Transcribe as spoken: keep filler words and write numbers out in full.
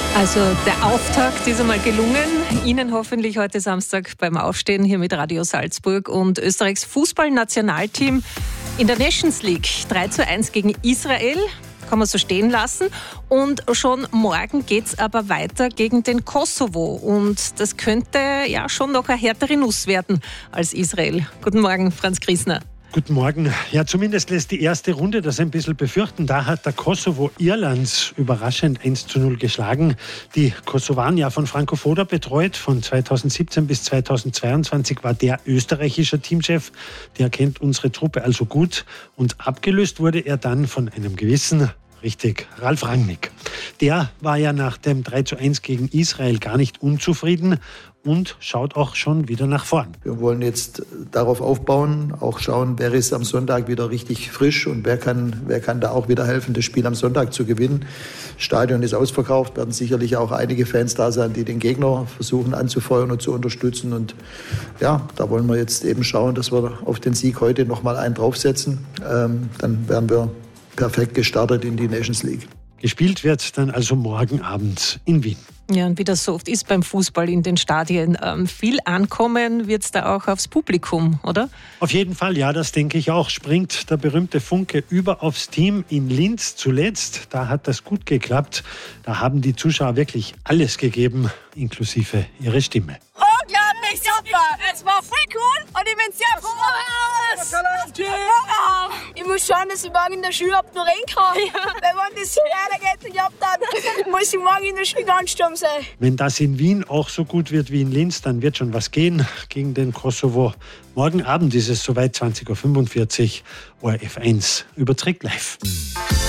Also der Auftakt ist einmal gelungen. Ihnen hoffentlich heute Samstag beim Aufstehen hier mit Radio Salzburg und Österreichs Fußballnationalteam in der Nations League. drei zu eins gegen Israel. Kann man so stehen lassen. Und schon morgen geht es aber weiter gegen den Kosovo. Und das könnte ja schon noch eine härtere Nuss werden als Israel. Guten Morgen, Franz Griesner. Guten Morgen. Ja, zumindest lässt die erste Runde das ein bisschen befürchten. Da hat der Kosovo Irland überraschend eins zu null geschlagen. Die Kosovaren ja von Franco Foda betreut. Von zweitausendsiebzehn bis zweitausendzweiundzwanzig war der österreichischer Teamchef. Der kennt unsere Truppe also gut. Und abgelöst wurde er dann von einem gewissen, richtig, Ralf Rangnick. Der war ja nach dem drei zu eins gegen Israel gar nicht unzufrieden und schaut auch schon wieder nach vorn. Wir wollen jetzt darauf aufbauen, auch schauen, wer ist am Sonntag wieder richtig frisch und wer kann, wer kann da auch wieder helfen, das Spiel am Sonntag zu gewinnen. Das Stadion ist ausverkauft, werden sicherlich auch einige Fans da sein, die den Gegner versuchen anzufeuern und zu unterstützen. Und ja, da wollen wir jetzt eben schauen, dass wir auf den Sieg heute nochmal einen draufsetzen. Ähm, dann werden wir perfekt gestartet in die Nations League. Gespielt wird dann also morgen Abend in Wien. Ja, und wie das so oft ist beim Fußball in den Stadien, ähm, viel ankommen wird es da auch aufs Publikum, oder? Auf jeden Fall, ja, das denke ich auch. Springt der berühmte Funke über aufs Team in Linz zuletzt. Da hat das gut geklappt. Da haben die Zuschauer wirklich alles gegeben, inklusive ihre Stimme. Unglaublich super! Es war voll cool und ich bin sehr froh. Ich muss schauen, dass ich morgen in der Schule noch rein kann. Weil wenn das so weitergeht, ich hab, dann muss ich morgen in der Schule ganz stumm sein. Wenn das in Wien auch so gut wird wie in Linz, dann wird schon was gehen gegen den Kosovo. Morgen Abend ist es soweit, zwanzig Uhr fünfundvierzig, O R F eins überträgt live.